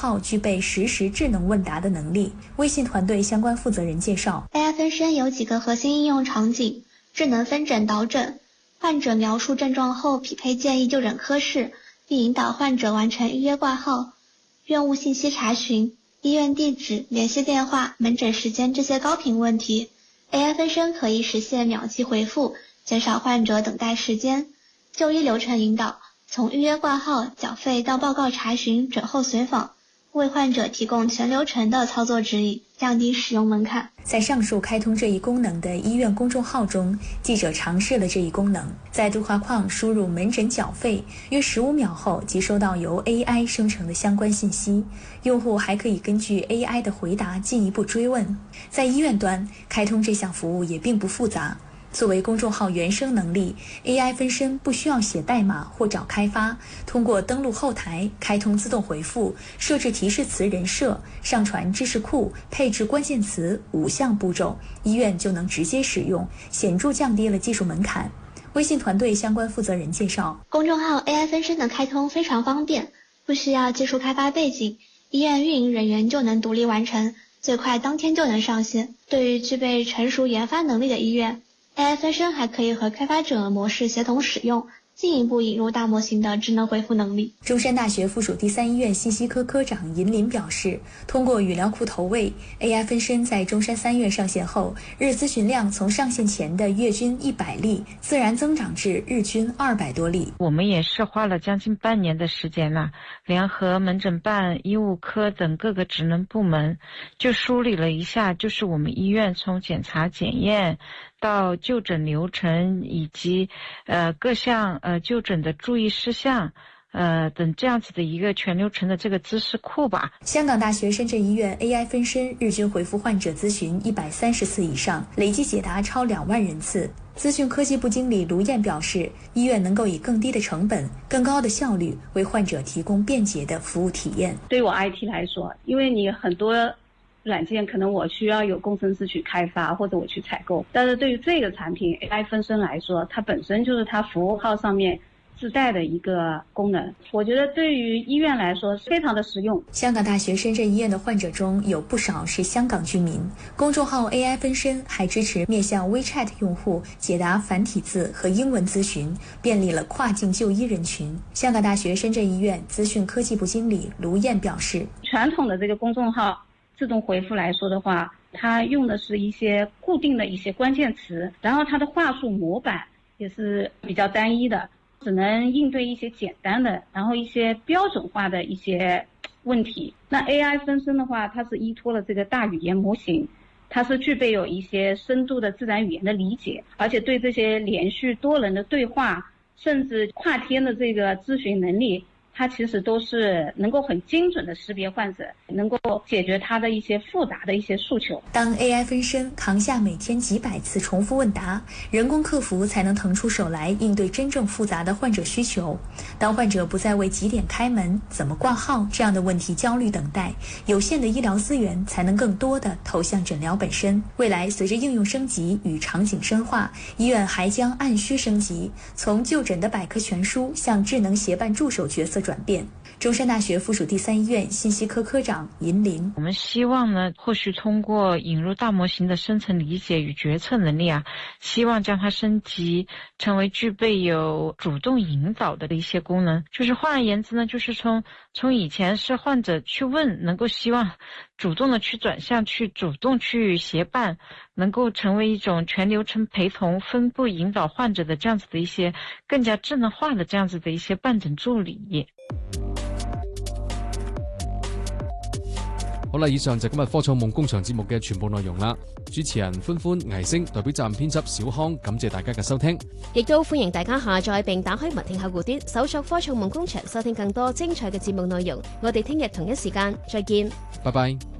号具备实时智能问答的能力。微信团队相关负责人介绍 ，AI 分身有几个核心应用场景：智能分诊导诊，患者描述症状后匹配建议就诊科室，并引导患者完成预约挂号；院务信息查询，医院地址、联系电话、门诊时间这些高频问题 ，AI 分身可以实现秒级回复，减少患者等待时间；就医流程引导，从预约挂号、缴费到报告查询、诊后随访，为患者提供全流程的操作指引，降低使用门槛。 在上述开通这一功能的医院公众号中，记者尝试了这一功能，在对话框输入门诊缴费，约15秒后即收到由 AI 生成的相关信息。用户还可以根据 AI 的回答进一步追问。在医院端，开通这项服务也并不复杂。作为公众号原生能力 ，AI 分身不需要写代码或找开发，通过登录后台、开通自动回复、设置提示词人设、上传知识库、配置关键词5项步骤，医院就能直接使用，显著降低了技术门槛。微信团队相关负责人介绍， 公众号 AI 分身的开通非常方便，不需要技术开发背景，医院运营人员就能独立完成，最快当天就能上线。对于具备成熟研发能力的医院，AI 分身还可以和开发者模式协同使用，进一步引入大模型的智能回复能力。 中山大学附属第三医院信息科科长尹林表示，通过语料库投喂 AI 分身在中山3院上线后，日咨询量从上线前的月均100例自然增长至日均200多例。 我们也是花了将近半年的时间了，联合门诊办、医务科等各个职能部门，就梳理了一下，就是我们医院从检查检验到就诊流程以及各项就诊的注意事项等这样子的一个全流程的这个知识库吧。 香港大学深圳医院 AI 分身日均回复患者咨询130次以上，累计解答超2万人次。资讯科技部经理卢燕表示，医院能够以更低的成本、更高的效率为患者提供便捷的服务体验。 对我 IT 来说，因为你很多软件可能我需要有工程师去开发或者我去采购，但是对于这个产品 AI 分身来说，它本身就是它服务号上面自带的一个功能，我觉得对于医院来说非常的实用。 香港大学深圳医院的患者中有不少是香港居民，公众号 AI 分身还支持面向 WeChat 用户解答繁体字和英文咨询，便利了跨境就医人群。香港大学深圳医院资讯科技部经理卢燕表示， 传统的这个公众号自动回复来说的话，它用的是一些固定的一些关键词，然后它的话术模板也是比较单一的，只能应对一些简单的，然后一些标准化的一些问题。那 AI 分身的话，它是依托了这个大语言模型，它是具备有一些深度的自然语言的理解，而且对这些连续多人的对话，甚至跨天的这个咨询能力，它其实都是能够很精准的识别患者，能够解决他的一些复杂的一些诉求。 当 AI 分身扛下每天几百次重复问答，人工客服才能腾出手来应对真正复杂的患者需求。当患者不再为几点开门、怎么挂号这样的问题焦虑等待，有限的医疗资源才能更多地投向诊疗本身。未来随着应用升级与场景深化，医院还将按需升级，从就诊的百科全书向智能协办助手角色转变。中山大学附属第三医院信息科科长尹林， 我们希望呢，或许通过引入大模型的深层理解与决策能力希望将它升级成为具备有主动引导的一些功能。就是换而言之呢，就是从以前是患者去问，能够希望主动的去转向，去主动去协办，能够成为一种全流程陪同、分步引导患者的这样子的一些更加智能化的这样子的一些办诊助理。 好啦，以上就今日科創夢工場節目嘅全部內容啦。主持人歡歡、倪星代表站編輯小康，感謝大家嘅收聽。 亦都歡迎大家下載並打開文聽客戶端，搜索科創夢工場，收聽更多精彩嘅節目內容。我哋聽日同一時間再見。 拜拜。